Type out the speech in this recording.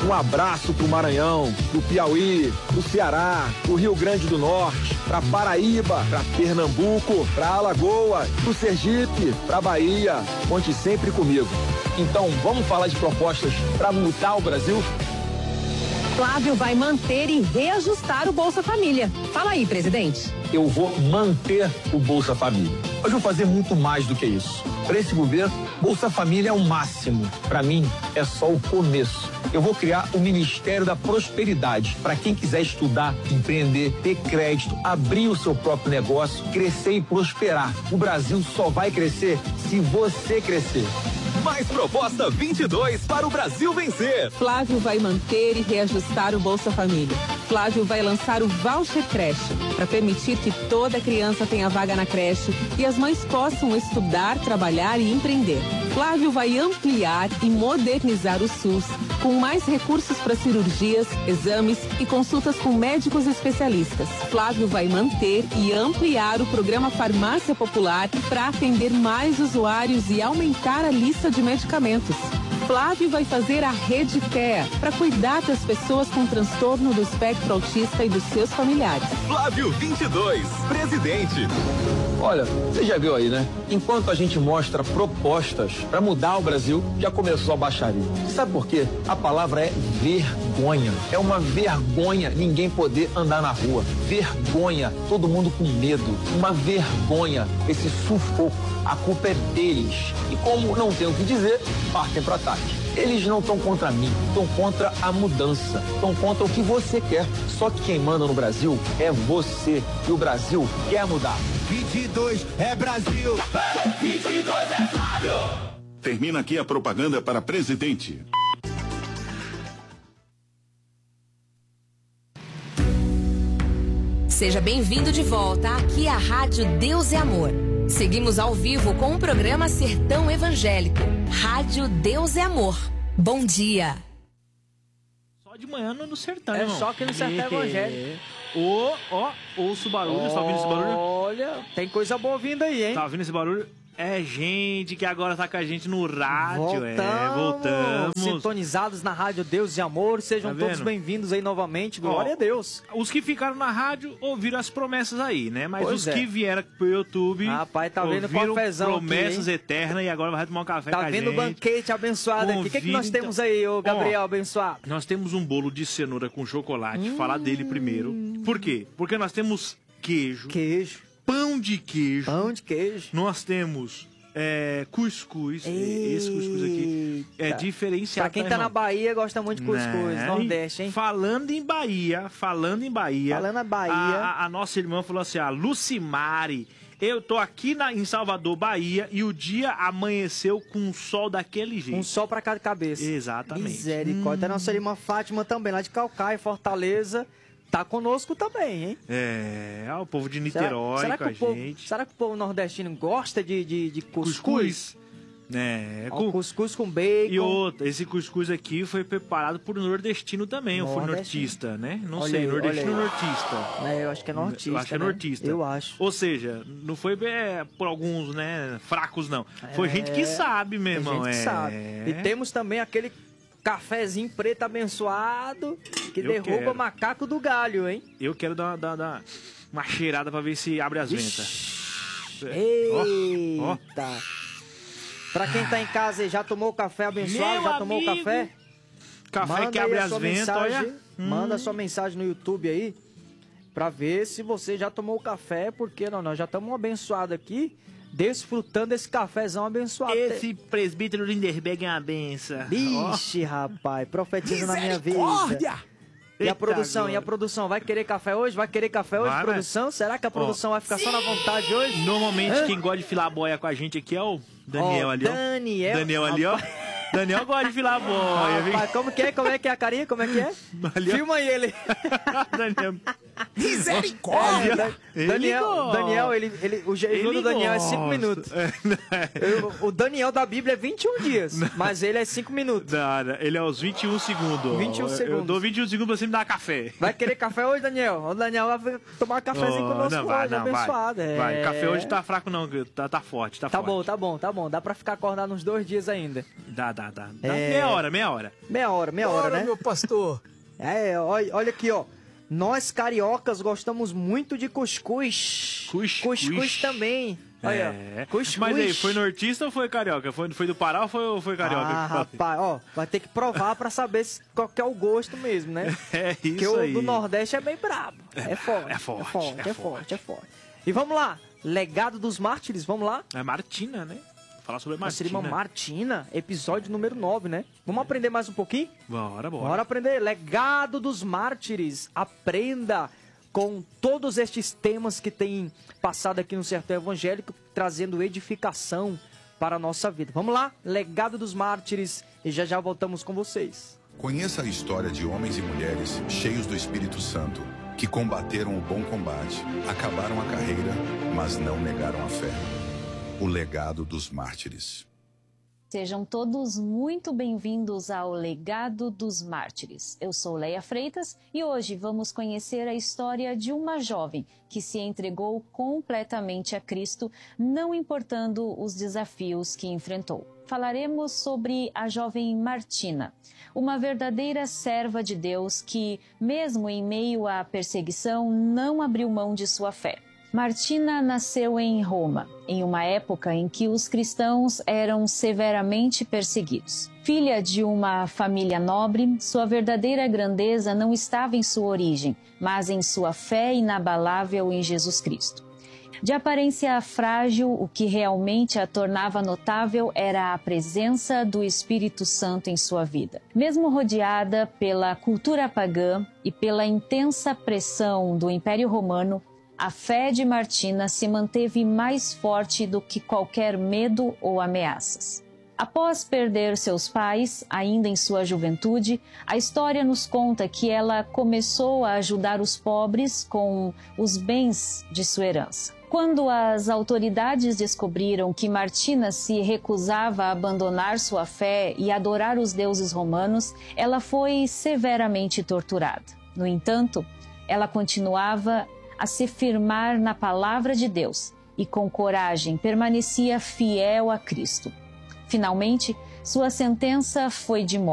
Um abraço pro Maranhão, pro Piauí, pro Ceará, pro Rio Grande do Norte, pra Paraíba, pra Pernambuco, pra Alagoas, pro Sergipe, pra Bahia. Conte sempre comigo. Então, vamos falar de propostas para mudar o Brasil? Flávio vai manter e reajustar o Bolsa Família. Fala aí, presidente. Eu vou manter o Bolsa Família. Mas vou fazer muito mais do que isso. Para esse governo, Bolsa Família é o máximo. Para mim, é só o começo. Eu vou criar o Ministério da Prosperidade para quem quiser estudar, empreender, ter crédito, abrir o seu próprio negócio, crescer e prosperar. O Brasil só vai crescer se você crescer. Mais Proposta 22 para o Brasil vencer. Flávio vai manter e reajustar o Bolsa Família. Flávio vai lançar o Voucher Creche para permitir que toda criança tenha vaga na creche e as mães possam estudar, trabalhar e empreender. Flávio vai ampliar e modernizar o SUS com mais recursos para cirurgias, exames e consultas com médicos especialistas. Flávio vai manter e ampliar o programa Farmácia Popular para atender mais usuários e aumentar a lista de medicamentos. Flávio vai fazer a Rede CARE para cuidar das pessoas com transtorno do espectro autista e dos seus familiares. Flávio 22, presidente. Olha, você já viu aí, né? Enquanto a gente mostra propostas para mudar o Brasil, já começou a baixaria. Sabe por quê? A palavra é vergonha. É uma vergonha ninguém poder andar na rua. Vergonha, todo mundo com medo. Uma vergonha, esse sufoco. A culpa é deles. E como não tem o que dizer, partem para ataque. Eles não estão contra mim, estão contra a mudança, estão contra o que você quer. Só que quem manda no Brasil é você. E o Brasil quer mudar. 22 é Brasil. 22 é Flávio. Termina aqui a propaganda para presidente. Seja bem-vindo de volta aqui à Rádio Deus é Amor. Seguimos ao vivo com o programa Sertão Evangélico. Rádio Deus é Amor. Bom dia. Só de manhã no sertão, É irmão. só aqui no Sertão Evangélico. Ouço o barulho, você tá ouvindo esse barulho? Olha, tem coisa boa vindo aí, hein? Tá ouvindo esse barulho? É gente que agora tá com a gente no rádio, voltamos. Sintonizados na Rádio Deus e Amor, sejam todos bem-vindos aí novamente, glória a Deus. Os que ficaram na rádio ouviram as promessas aí, né? Mas Pois os é. que vieram pro YouTube, Rapaz, tá vendo ouviram cafezão promessas aqui, hein? eternas e agora vai tomar um café com Tá a vendo o gente. banquete abençoado aqui? O que nós Convida, temos aí, ô Gabriel abençoado? Nós temos um bolo de cenoura com chocolate, falar dele primeiro. Por quê? Porque nós temos queijo. Pão de queijo. Nós temos cuscuz. Esse cuscuz aqui é diferenciado. Pra quem tá na Bahia, gosta muito de cuscuz, Nordeste, hein? Falando em Bahia. Falando na Bahia. A nossa irmã falou assim, a Lucimari, eu tô aqui em Salvador, Bahia, e o dia amanheceu com um sol daquele jeito. Um sol pra cada cabeça. Exatamente. Misericórdia. A nossa irmã Fátima também, lá de Caucaia, Fortaleza, tá conosco também, hein? O povo de Niterói com a gente. Será que o povo nordestino gosta de cuscuz? Cuscuz com bacon. E outra, esse cuscuz aqui foi preparado por nordestino também, ou foi nortista, né? Não Olha sei, aí, nordestino ou olha aí. nortista. Eu acho que é nortista. Eu acho que é né? nortista. Eu acho. Ou seja, não foi por alguns, né, fracos, não. Foi gente que sabe, meu irmão. Gente que sabe. E temos também aquele cafezinho preto abençoado que derruba macaco do galho, hein? Eu quero dar uma cheirada pra ver se abre as ventas. Eita! Pra quem tá em casa e já tomou o café abençoado, já tomou o café? Café Manda que abre aí a as sua ventas, mensagem, olha. Manda a sua mensagem no YouTube aí pra ver se você já tomou o café, porque nós já estamos abençoados aqui, desfrutando desse cafezão abençoado. Esse presbítero Linderberg é uma benção. Vixe, rapaz, profetiza na minha vida. E a produção, vai querer café hoje? Vai querer café hoje, produção? Será que a produção vai ficar só na vontade hoje? Normalmente quem gosta de filar boia com a gente aqui é o Daniel ali, ó. Daniel ali, ó. Daniel gosta de filar boia. Rapaz, como é que é a carinha? Como é que é? Ali, filma aí ele. Daniel. Misericórdia! Daniel, o jejum do Daniel é 5 minutos. O Daniel da Bíblia é 21 dias, mas ele é 5 minutos. Ele é os 21 segundos. 21 segundos. Eu dou 21 segundos pra você me dar café. Vai querer café hoje, Daniel? O Daniel vai tomar um cafezinho conosco hoje, abençoado. Vai. Café hoje tá fraco não, tá forte, tá forte. Tá bom. Dá pra ficar acordado uns 2 dias ainda. Dá. Dá. Meia hora. Meia hora, né? Meu pastor. Olha aqui, ó. Nós cariocas gostamos muito de cuscuz. Cuscuz também. Olha, cuscuz. Mas aí, foi nortista ou foi carioca? Foi do Pará ou foi carioca? Rapaz, ó, vai ter que provar pra saber qual que é o gosto mesmo, né? É isso. Porque o do Nordeste é bem brabo. É forte. E vamos lá. Legado dos Mártires, vamos lá? É Martina, né? Falar sobre Martina. Nossa irmã Martina, episódio número 9, né? Vamos aprender mais um pouquinho? Bora aprender. Legado dos Mártires. Aprenda com todos estes temas que tem passado aqui no Sertão Evangélico, trazendo edificação para a nossa vida. Vamos lá? Legado dos Mártires. E já voltamos com vocês. Conheça a história de homens e mulheres cheios do Espírito Santo, que combateram o bom combate, acabaram a carreira, mas não negaram a fé. O legado dos Mártires. Sejam todos muito bem-vindos ao Legado dos Mártires. Eu sou Leia Freitas e hoje vamos conhecer a história de uma jovem que se entregou completamente a Cristo, não importando os desafios que enfrentou. Falaremos sobre a jovem Martina, uma verdadeira serva de Deus que, mesmo em meio à perseguição, não abriu mão de sua fé. Martina nasceu em Roma, em uma época em que os cristãos eram severamente perseguidos. Filha de uma família nobre, sua verdadeira grandeza não estava em sua origem, mas em sua fé inabalável em Jesus Cristo. De aparência frágil, o que realmente a tornava notável era a presença do Espírito Santo em sua vida. Mesmo rodeada pela cultura pagã e pela intensa pressão do Império Romano, a fé de Martina se manteve mais forte do que qualquer medo ou ameaças. Após perder seus pais, ainda em sua juventude, a história nos conta que ela começou a ajudar os pobres com os bens de sua herança. Quando as autoridades descobriram que Martina se recusava a abandonar sua fé e adorar os deuses romanos, ela foi severamente torturada. No entanto, ela continuava a se firmar na palavra de Deus e com coragem permanecia fiel a Cristo. Finalmente, sua sentença foi de morte.